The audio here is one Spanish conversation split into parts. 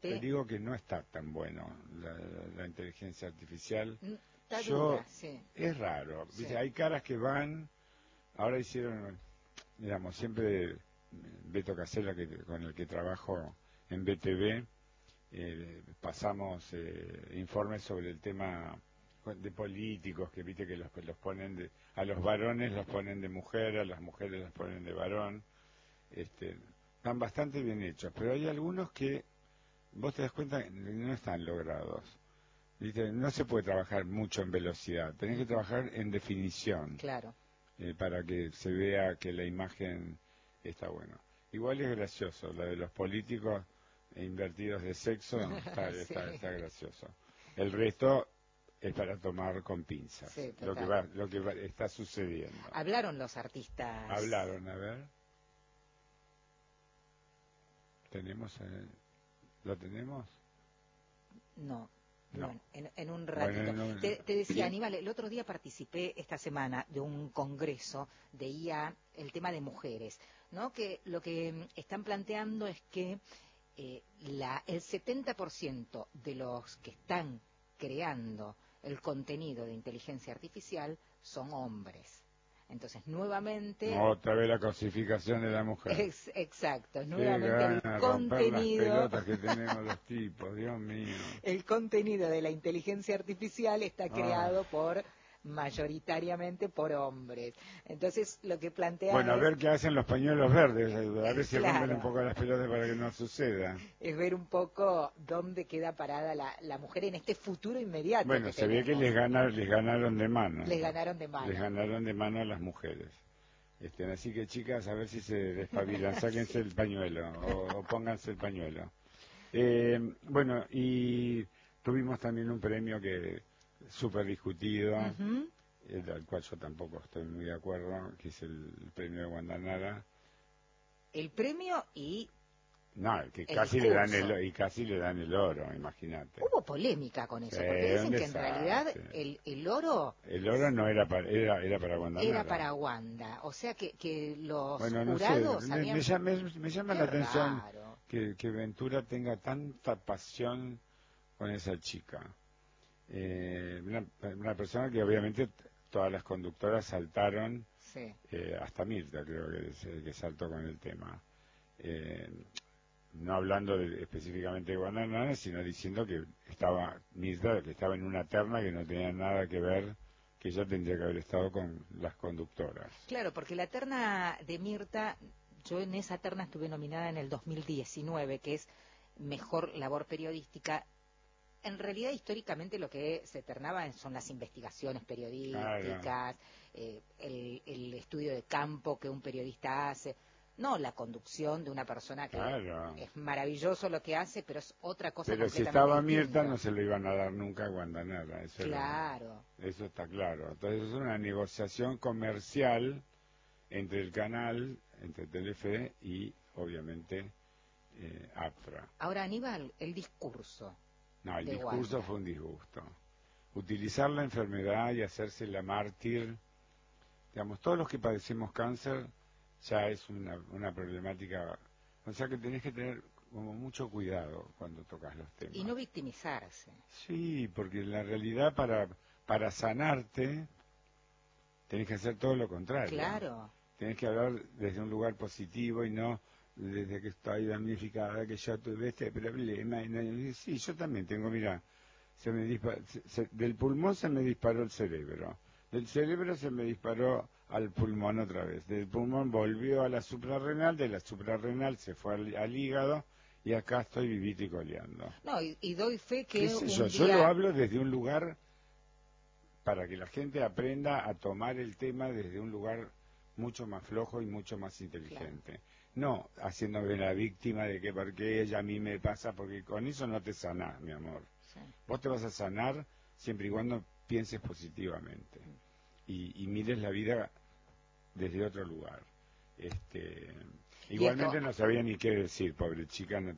Te digo que no está tan bueno la inteligencia artificial. Está dura, sí. Es raro, Sí. ¿viste? Hay caras que van, ahora hicieron, digamos, siempre Beto Casella, con el que trabajo en BTV, pasamos informes sobre el tema de políticos, que viste que los ponen a los varones los ponen de mujer, a las mujeres los ponen de varón. Están bastante bien hechos, pero hay algunos que vos te das cuenta que no están logrados. ¿Viste? No se puede trabajar mucho en velocidad, tenés que trabajar en definición. Claro. Para que se vea que la imagen está buena. Igual es gracioso, la de los políticos invertidos de sexo Sí. está gracioso. El resto es para tomar con pinzas, Sí, lo que está sucediendo. Hablaron los artistas. Hablaron, a ver. ¿Lo tenemos? No. No. Bueno, en un ratito. Bueno, Te decía, Aníbal, el otro día participé esta semana de un congreso de IA, el tema de mujeres, ¿no? Que lo que están planteando es que el 70% de los que están creando el contenido de inteligencia artificial son hombres. Entonces, nuevamente... Otra vez la cosificación de la mujer. Exacto, nuevamente el contenido... Las pelotas que tenemos los tipos, Dios mío. El contenido de la inteligencia artificial está creado mayoritariamente por hombres. Entonces, lo que plantea Bueno, a ver qué hacen los pañuelos verdes, a ver si claro, rompen un poco las pelotas para que no suceda. Es ver un poco dónde queda parada la mujer en este futuro inmediato. Bueno, se ve que les ganaron de mano. Les ganaron de mano. Les ganaron de mano a las mujeres. Así que, chicas, a ver si se despabilan, sáquense Sí. el pañuelo o pónganse el pañuelo. Bueno, y tuvimos también un premio que súper discutido, al cual yo tampoco estoy muy de acuerdo, que es el premio de Guandanara. El premio y... No, que casi le dan el oro, imagínate. Hubo polémica con eso, porque dicen que en realidad el oro... El oro no era para Guandanara. Era para Wanda, o sea que los jurados... No sé, me llama la atención raro. que Ventura tenga tanta pasión con esa chica. Una persona que obviamente todas las conductoras saltaron, sí. Hasta Mirta creo que saltó con el tema. No hablando específicamente de Guandanara, sino diciendo que Mirta, que estaba en una terna que no tenía nada que ver, que ella tendría que haber estado con las conductoras. Claro, porque la terna de Mirta, yo en esa terna estuve nominada en el 2019, que es Mejor Labor Periodística. En realidad, históricamente, lo que se ternaba son las investigaciones periodísticas, el estudio de campo que un periodista hace, no la conducción de una persona que es maravilloso lo que hace, pero es otra cosa completamente distinta. Pero si estaba Mirta, no se lo iban a dar nunca a Guandanara. Eso está claro. Entonces es una negociación comercial entre el canal, entre Telefe y, obviamente, APFRA. Ahora, Aníbal, el discurso. No, el discurso fue un disgusto. Utilizar la enfermedad y hacerse la mártir, digamos, todos los que padecemos cáncer, ya es una problemática, o sea que tenés que tener como mucho cuidado cuando tocas los temas. Y no victimizarse. Sí, porque en la realidad para sanarte tenés que hacer todo lo contrario. Claro. Tenés que hablar desde un lugar positivo y no desde que estoy damnificada, que yo tuve este problema. Sí, yo también tengo, mira, del pulmón se me disparó el cerebro, del cerebro se me disparó al pulmón otra vez, del pulmón volvió a la suprarrenal, de la suprarrenal se fue al hígado y acá estoy vivito y coleando. No, y doy fe que yo lo hablo desde un lugar para que la gente aprenda a tomar el tema desde un lugar mucho más flojo y mucho más inteligente. Claro. No haciéndome la víctima de que porque ella a mí me pasa, porque con eso no te sanás, mi amor. Sí. Vos te vas a sanar siempre y cuando pienses positivamente y mires la vida desde otro lugar. Igualmente no sabía ni qué decir, pobre chica, no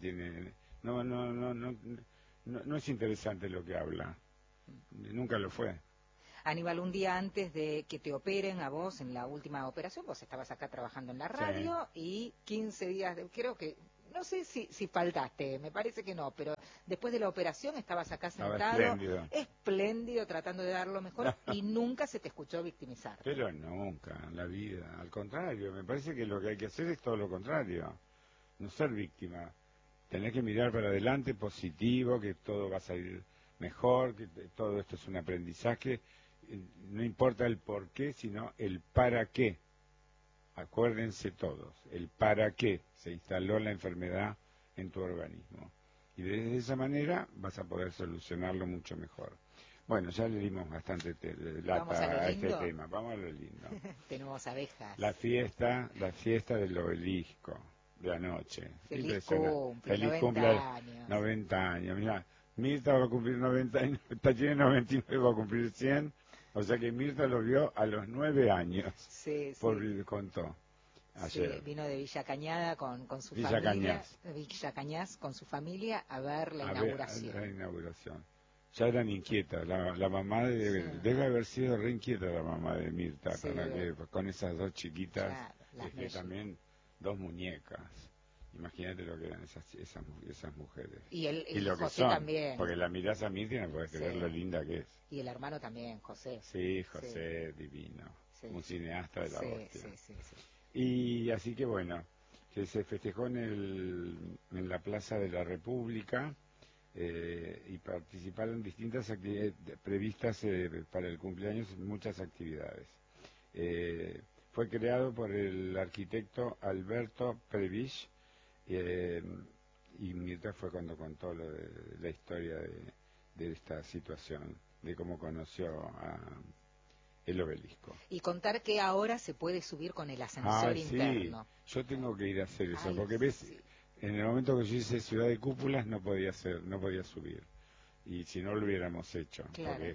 es interesante lo que habla. Nunca lo fue. Aníbal, un día antes de que te operen a vos en la última operación, vos estabas acá trabajando en la radio y 15 días, creo que no sé si faltaste, me parece que no, pero después de la operación estabas acá Estaba sentado, espléndido, tratando de dar lo mejor y nunca se te escuchó victimizar. Pero nunca, en la vida, al contrario, me parece que lo que hay que hacer es todo lo contrario, no ser víctima. Tenés que mirar para adelante, positivo, que todo va a salir mejor, que todo esto es un aprendizaje. No importa el por qué, sino el para qué. Acuérdense todos, el para qué se instaló la enfermedad en tu organismo. Y de esa manera vas a poder solucionarlo mucho mejor. Bueno, ya le dimos bastante lata a este tema. Vamos a lo lindo. Tenemos abejas. La fiesta del obelisco de anoche. Feliz cumple, 90 años. Mirá, Mirta va a cumplir 90 años, tiene 99, va a cumplir 100. O sea que Mirta lo vio a los 9 años. Sí, Contó ayer. Sí, vino de Villa Cañada con su familia. Villa Cañas con su familia a ver la inauguración. Ya eran inquietas. La mamá debe haber sido re inquieta la mamá de Mirta, con esas dos chiquitas, que también 2 muñecas. Imagínate lo que eran esas mujeres. Y lo José que son, también. porque la mirás a Mirta y no podés creer lo linda que es. Y el hermano también, José. Sí, José, divino. Un cineasta de la hostia. Sí. Y así que bueno, que se festejó en la Plaza de la República y participaron distintas actividades previstas para el cumpleaños, muchas actividades. Fue creado por el arquitecto Alberto Prebisch y Mirta fue cuando contó la historia de esta situación, de cómo conoció el obelisco. Y contar que ahora se puede subir con el ascensor interno. Sí, yo tengo que ir a hacer eso, porque ves, en el momento que yo hice Ciudad de Cúpulas no podía subir. Y si no lo hubiéramos hecho, porque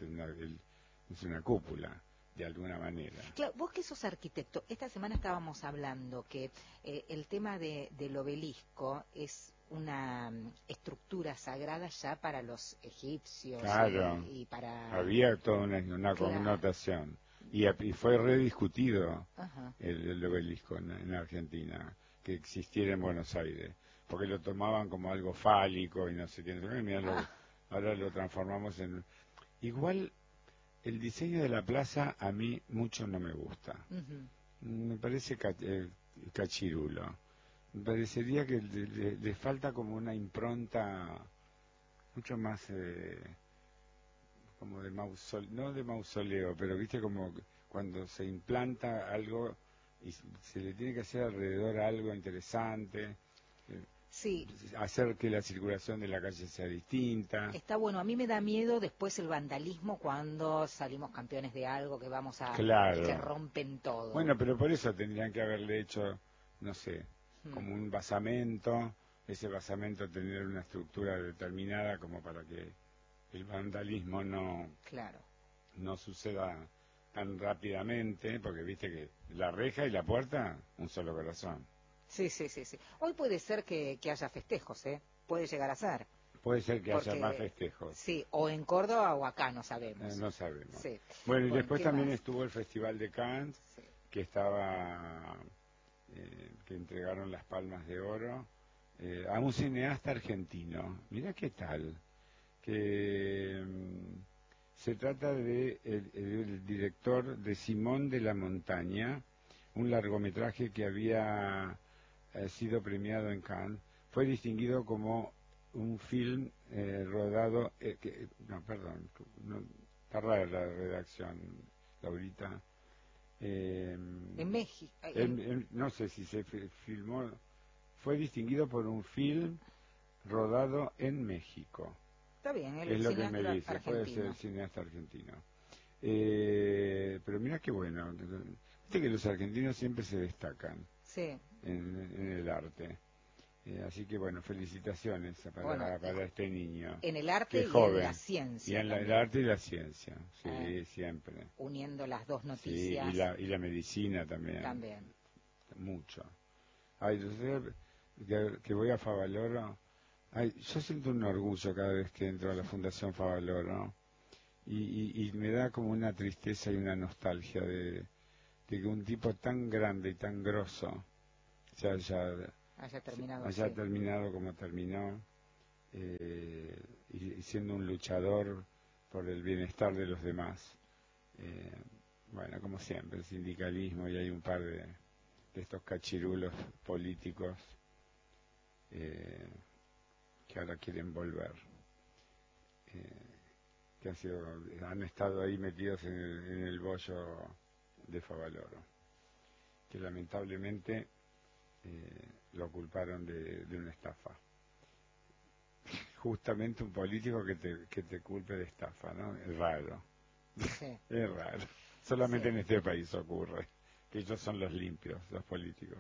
es una cúpula, de alguna manera. Claro, vos que sos arquitecto, esta semana estábamos hablando que el tema del obelisco es una estructura sagrada ya para los egipcios. Claro, y para... había toda una connotación. Y fue rediscutido el obelisco en Argentina, que existiera en Buenos Aires, porque lo tomaban como algo fálico y no sé qué. Ahora lo transformamos en... Igual, el diseño de la plaza a mí mucho no me gusta. Me parece cachirulo. Me parecería que le falta como una impronta mucho más como de mausoleo, no de mausoleo, pero viste como cuando se implanta algo y se le tiene que hacer alrededor algo interesante. Sí. Hacer que la circulación de la calle sea distinta. Está bueno, a mí me da miedo después el vandalismo cuando salimos campeones de algo que vamos a... Claro. Que rompen todo. Bueno, pero por eso tendrían que haberle hecho, no sé, como un basamento, ese basamento tener una estructura determinada como para que el vandalismo no suceda tan rápidamente, porque viste que la reja y la puerta, un solo corazón. Sí. Hoy puede ser que haya festejos, puede llegar a ser. Puede ser que haya más festejos. Sí, o en Córdoba o acá, no sabemos. No sabemos. Sí. Bueno, y después también estuvo el Festival de Cannes, que estaba, que entregaron las Palmas de Oro a un cineasta argentino. Mirá qué tal, que se trata de el director de Simón de la Montaña, un largometraje que había sido premiado en Cannes. Fue distinguido como un film rodado, está rara la redacción, Laurita. En México. No sé si se filmó, fue distinguido por un film rodado en México. Está bien, es lo que me dice, puede ser el cineasta argentino. Pero mira qué bueno, viste que los argentinos siempre se destacan en el arte. Así que bueno, felicitaciones para este niño. En el arte y en la ciencia. Y en el arte y la ciencia, sí, siempre. Uniendo las dos noticias. Sí, y la medicina también. También. Mucho. Ay, que voy a Favaloro. Ay, yo siento un orgullo cada vez que entro a la Fundación Favaloro. Y me da como una tristeza y una nostalgia de que un tipo tan grande y tan grosso se haya haya terminado como terminó, y siendo un luchador por el bienestar de los demás. Bueno, como siempre, el sindicalismo, y hay un par de estos cachirulos políticos que ahora quieren volver, han estado ahí metidos en el bollo de Favaloro, que lamentablemente lo culparon de una estafa. Justamente un político que te culpe de estafa, ¿no? Es raro. Sí. Es raro. Solamente Sí. en este país ocurre, que ellos son los limpios, los políticos.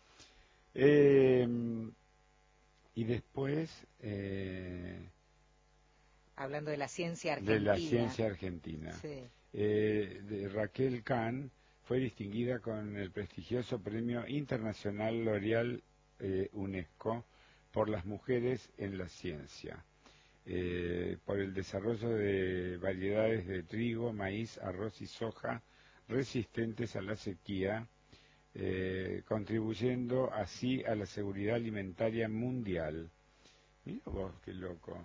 Y después, hablando de la ciencia argentina. de la ciencia argentina. Sí. De Raquel Kahn fue distinguida con el prestigioso Premio Internacional L'Oréal UNESCO por las mujeres en la ciencia, por el desarrollo de variedades de trigo, maíz, arroz y soja resistentes a la sequía, contribuyendo así a la seguridad alimentaria mundial. Mira vos, qué loco.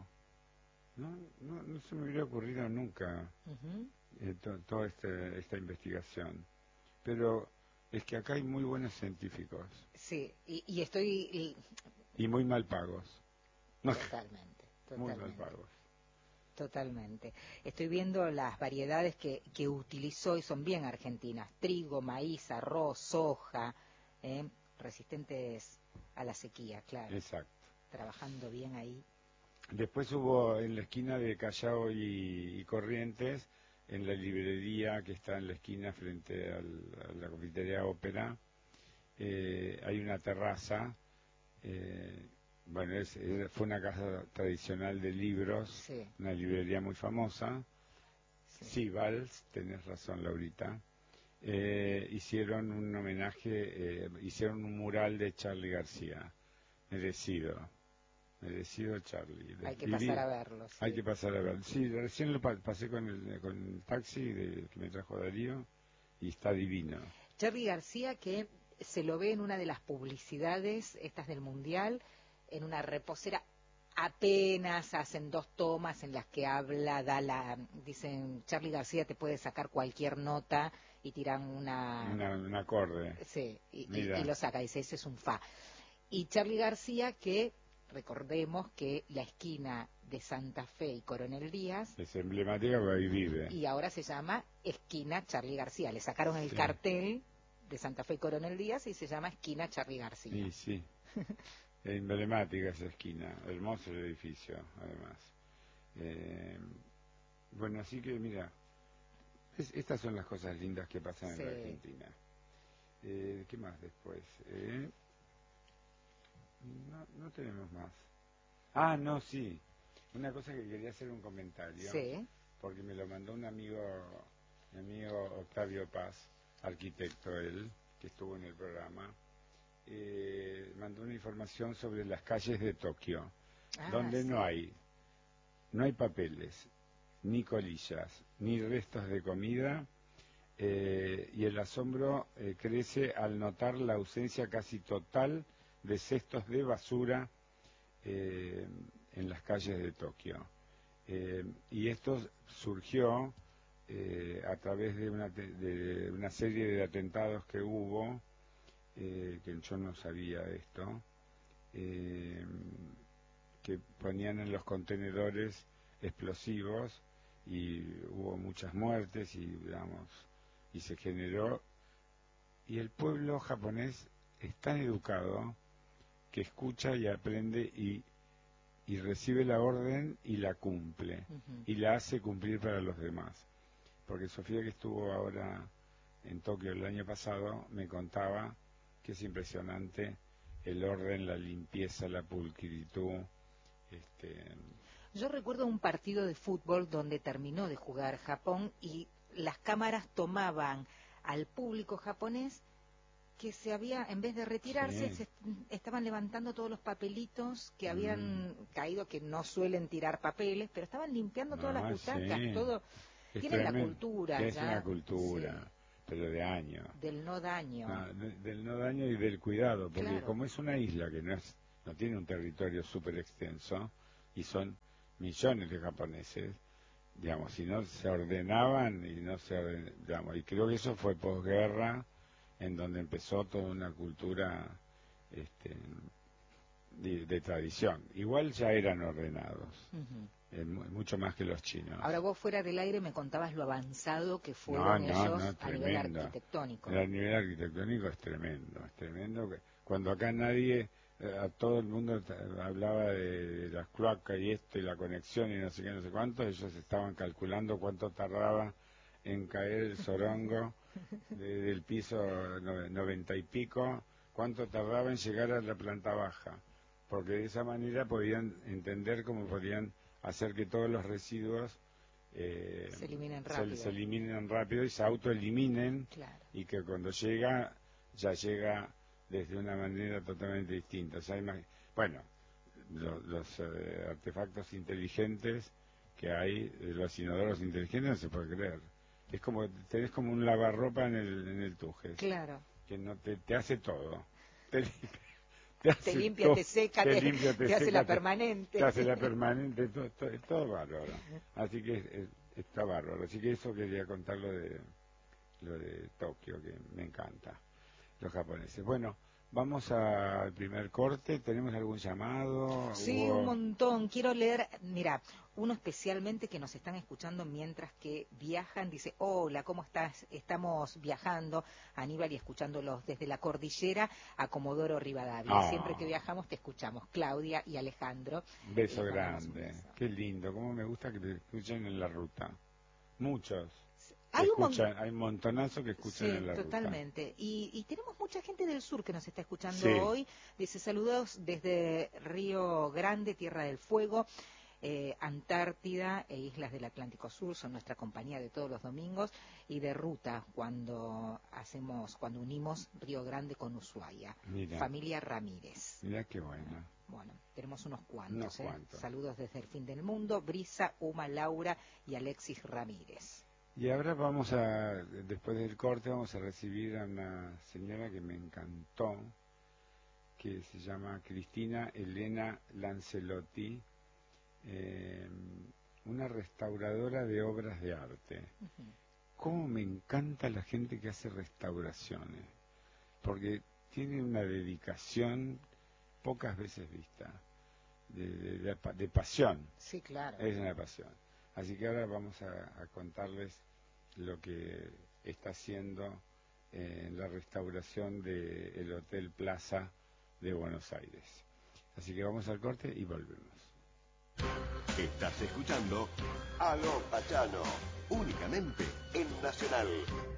No se me hubiera ocurrido nunca toda esta investigación. Pero es que acá hay muy buenos científicos. Sí, y estoy... Y muy mal pagos. Totalmente. Muy mal pagos. Totalmente. Estoy viendo las variedades que utilizó y son bien argentinas. Trigo, maíz, arroz, soja, resistentes a la sequía, claro. Exacto. Trabajando bien ahí. Después hubo en la esquina de Callao y Corrientes, en la librería que está en la esquina frente a la confitería Ópera, hay una terraza. Bueno, fue una casa tradicional de libros, Sí. una librería muy famosa. Sí. Sí, Valls, tenés razón, Laurita. Hicieron un homenaje, hicieron un mural de Charly García, merecido Charly. Hay que pasar a verlo. Sí. Hay que pasar a verlo. Sí, recién lo pasé con el taxi que me trajo Darío y está divino. Charly García, que se lo ve en una de las publicidades, estas del Mundial, en una reposera, apenas hacen 2 tomas en las que habla, dicen, Charly García te puede sacar cualquier nota y tiran un acorde. Sí, y lo saca, dice, ese es un fa. Y Charly García, que recordemos que la esquina de Santa Fe y Coronel Díaz es emblemática porque ahí vive. Y ahora se llama esquina Charly García. Le sacaron el cartel de Santa Fe y Coronel Díaz y se llama esquina Charly García. Sí. Es emblemática esa esquina. Hermoso el edificio, además. Bueno, así que mira, estas son las cosas lindas que pasan en la Argentina. ¿Qué más después? No tenemos más. No, sí. Una cosa que quería hacer un comentario. Sí. Porque me lo mandó mi amigo Octavio Paz, arquitecto él, que estuvo en el programa. Mandó una información sobre las calles de Tokio, donde no hay papeles, ni colillas, ni restos de comida, y el asombro crece al notar la ausencia casi total de cestos de basura en las calles de Tokio. Y esto surgió a través de una serie de atentados que hubo, que yo no sabía esto, que ponían en los contenedores explosivos y hubo muchas muertes y se generó, y el pueblo japonés es tan educado que escucha y aprende y recibe la orden y la cumple, y la hace cumplir para los demás. Porque Sofía, que estuvo ahora en Tokio el año pasado, me contaba que es impresionante el orden, la limpieza, la pulcritud. Yo recuerdo un partido de fútbol donde terminó de jugar Japón y las cámaras tomaban al público japonés que en vez de retirarse, se estaban levantando todos los papelitos que habían caído, que no suelen tirar papeles, pero estaban limpiando todas las butacas, todo. Tienen la cultura. Es una cultura. Sí. pero de años. Del no daño. Del no daño y del cuidado, porque Claro. como es una isla que no tiene un territorio súper extenso, y son millones de japoneses, digamos, si no se ordenaban y no se digamos, y creo que eso fue posguerra, en donde empezó toda una cultura de tradición. Igual ya eran ordenados, mucho más que los chinos. Ahora vos fuera del aire me contabas lo avanzado que fueron ellos a nivel arquitectónico. A nivel arquitectónico es tremendo. Cuando acá nadie, a todo el mundo hablaba de las cloacas y esto y la conexión y no sé qué, no sé cuánto, ellos estaban calculando cuánto tardaba en caer el zorongo del piso 90 y pico, cuánto tardaba en llegar a la planta baja, porque de esa manera podían entender cómo podían hacer que todos los residuos se eliminen rápido. Y se autoeliminen, claro. Y que cuando llega, ya llega desde una manera totalmente distinta. O sea, bueno, los artefactos inteligentes que hay, los inodoros inteligentes, no se puede creer. Es como, tenés como un lavarropa en el Tujes. Claro. Que no te hace todo. Te limpia, te seca, te hace la permanente. Te hace la permanente, todo bárbaro. Así que está bárbaro. Así que eso quería contar lo de Tokio, que me encanta, los japoneses. Bueno, vamos al primer corte. ¿Tenemos algún llamado? Sí, un montón. Quiero leer, mira, uno especialmente que nos están escuchando mientras que viajan. Dice, hola, ¿cómo estás? Estamos viajando, Aníbal, y escuchándolos desde la cordillera a Comodoro Rivadavia. Siempre que viajamos te escuchamos, Claudia y Alejandro. Un beso grande. Qué lindo, cómo me gusta que te escuchen en la ruta. Muchos. Hay un montonazo que escuchan en la totalmente. ruta. Y tenemos mucha gente del sur que nos está escuchando sí. hoy. Dice, saludos desde Río Grande, Tierra del Fuego, Antártida e Islas del Atlántico Sur son nuestra compañía de todos los domingos, y de ruta cuando unimos Río Grande con Ushuaia. Mira. Familia Ramírez. Mira qué bueno. Bueno, tenemos unos cuantos. Saludos desde el fin del mundo, Brisa, Uma, Laura y Alexis Ramírez. Y ahora después del corte, vamos a recibir a una señora que me encantó, que se llama Cristina Elena Lancelotti, una restauradora de obras de arte. Cómo me encanta la gente que hace restauraciones, porque tiene una dedicación pocas veces vista, de pasión. Sí, claro. Es una pasión. Así que ahora vamos a contarles lo que está haciendo en la restauración del Hotel Plaza de Buenos Aires. Así que vamos al corte y volvemos. Estás escuchando Aló Pachano, únicamente en Nacional